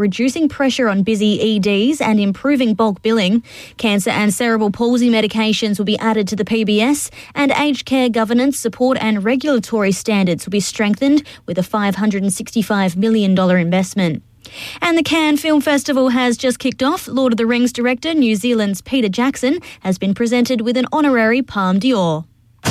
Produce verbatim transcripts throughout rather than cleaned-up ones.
reducing pressure on busy E Ds and improving bulk billing. Cancer and cerebral palsy medications will be added to the P B S, and aged care governance, support and regulatory standards will be strengthened with a five hundred sixty-five million dollars investment. And the Cannes Film Festival has just kicked off. Lord of the Rings director, New Zealand's Peter Jackson, has been presented with an honorary Palme d'Or.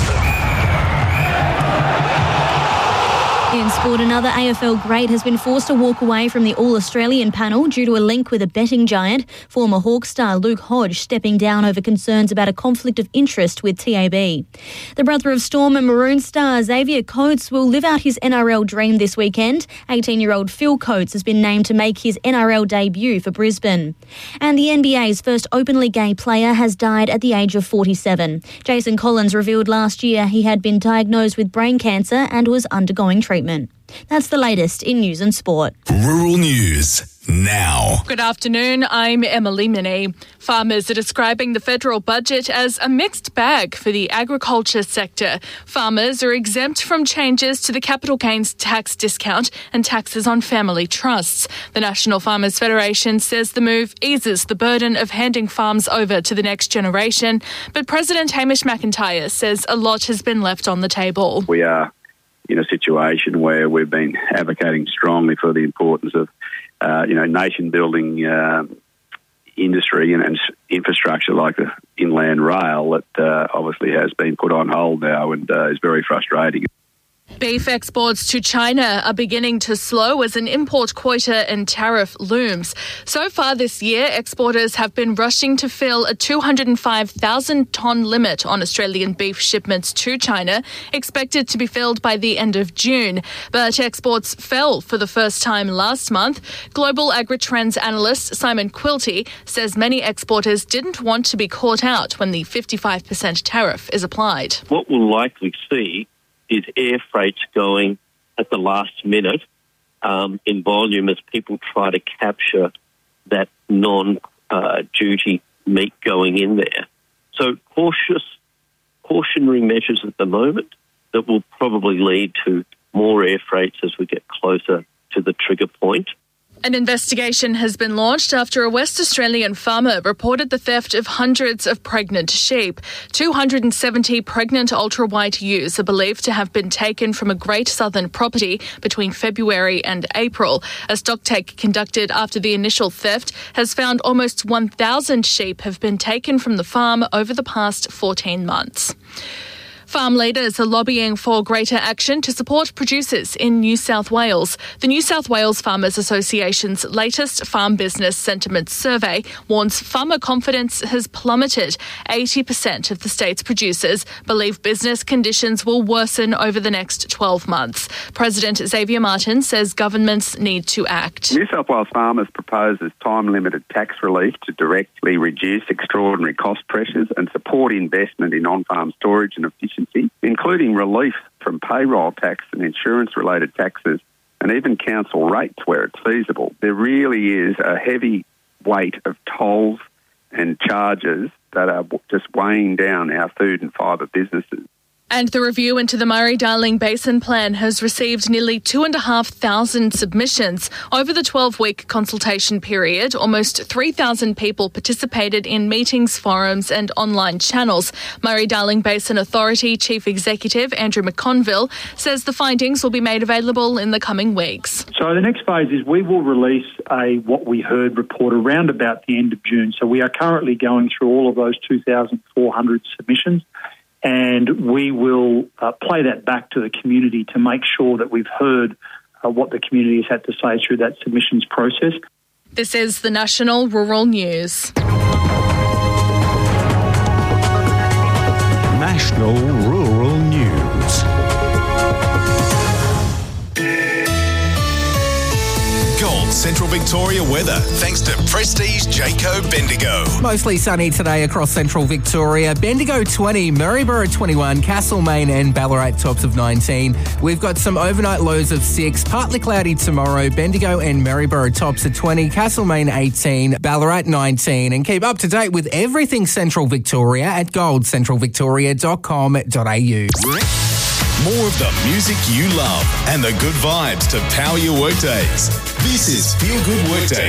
In sport, another A F L great has been forced to walk away from the All-Australian panel due to a link with a betting giant. Former Hawks star Luke Hodge stepping down over concerns about a conflict of interest with T A B. The brother of Storm and Maroon star Xavier Coates will live out his N R L dream this weekend. eighteen-year-old Phil Coates has been named to make his N R L debut for Brisbane. And the N B A's first openly gay player has died at the age of forty-seven. Jason Collins revealed last year he had been diagnosed with brain cancer and was undergoing treatment. That's the latest in news and sport. Rural News now. Good afternoon, I'm Emily Minnie. Farmers are describing the federal budget as a mixed bag for the agriculture sector. Farmers are exempt from changes to the capital gains tax discount and taxes on family trusts. The National Farmers Federation says the move eases the burden of handing farms over to the next generation, but President Hamish McIntyre says a lot has been left on the table. We are in a situation where we've been advocating strongly for the importance of, uh, you know, nation-building uh, industry and, and infrastructure like the inland rail that uh, obviously has been put on hold now and uh, is very frustrating. Beef exports to China are beginning to slow as an import quota and tariff looms. So far this year, exporters have been rushing to fill a two hundred five thousand tonne limit on Australian beef shipments to China, expected to be filled by the end of June. But exports fell for the first time last month. Global Agritrends analyst Simon Quilty says many exporters didn't want to be caught out when the fifty-five percent tariff is applied. What we'll likely see is air freights going at the last minute um, in volume as people try to capture that non-duty uh, meat going in there. So cautious, cautionary measures at the moment that will probably lead to more air freights as we get closer to the trigger point. An investigation has been launched after a West Australian farmer reported the theft of hundreds of pregnant sheep. two hundred seventy pregnant ultra-white ewes are believed to have been taken from a Great Southern property between February and April. A stocktake conducted after the initial theft has found almost one thousand sheep have been taken from the farm over the past fourteen months. Farm leaders are lobbying for greater action to support producers in New South Wales. The New South Wales Farmers Association's latest farm business sentiment survey warns farmer confidence has plummeted. eighty percent of the state's producers believe business conditions will worsen over the next twelve months. President Xavier Martin says governments need to act. New South Wales Farmers proposes time-limited tax relief to directly reduce extraordinary cost pressures and support investment in on-farm storage and efficiency, including relief from payroll tax and insurance-related taxes and even council rates where it's feasible. There really is a heavy weight of tolls and charges that are just weighing down our food and fibre businesses. And the review into the Murray-Darling Basin Plan has received nearly two thousand five hundred submissions. Over the twelve-week consultation period, almost three thousand people participated in meetings, forums and online channels. Murray-Darling Basin Authority Chief Executive Andrew McConville says the findings will be made available in the coming weeks. So the next phase is we will release a What We Heard report around about the end of June. So we are currently going through all of those two thousand four hundred submissions, and we will uh, play that back to the community to make sure that we've heard uh, what the community has had to say through that submissions process. This is the National Rural News. National Rural News. Gold Central Victoria weather, thanks to Prestige Jayco Bendigo. Mostly sunny today across Central Victoria. Bendigo twenty, Maryborough twenty-one, Castlemaine and Ballarat tops of nineteen. We've got some overnight lows of six, partly cloudy tomorrow. Bendigo and Maryborough tops of twenty, Castlemaine eighteen, Ballarat nineteen. And keep up to date with everything Central Victoria at gold central victoria dot com dot a u. More of the music you love and the good vibes to power your workdays. This is Feel Good Workday